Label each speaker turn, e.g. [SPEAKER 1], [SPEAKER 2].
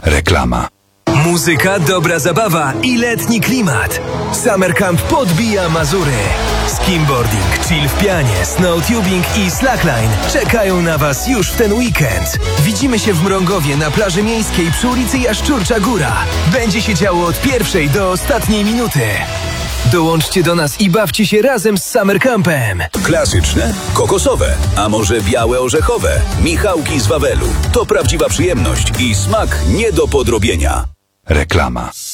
[SPEAKER 1] Reklama.
[SPEAKER 2] Muzyka, dobra zabawa i letni klimat. Summer Camp podbija Mazury. Skimboarding, chill w pianie, snowtubing i slackline czekają na Was już w ten weekend. Widzimy się w Mrągowie na plaży miejskiej przy ulicy Jaszczurcza Góra. Będzie się działo od pierwszej do ostatniej minuty. Dołączcie do nas i bawcie się razem z Summer Campem.
[SPEAKER 3] Klasyczne, kokosowe, a może białe orzechowe. Michałki z Wawelu. To prawdziwa przyjemność i smak nie do podrobienia.
[SPEAKER 1] Reklama.